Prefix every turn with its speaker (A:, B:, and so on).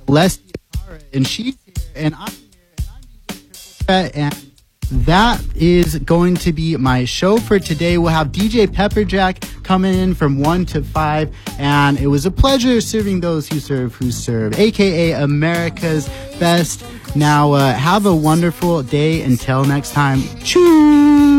A: Leslie Akara, and she's here, and I'm here, and I'm DJ Triple Threat, and that is going to be my show for today. We'll have DJ Pepperjack coming in from 1 to 5, and it was a pleasure serving those who serve, aka America's Best. Now, have a wonderful day. Until next time. Cheers!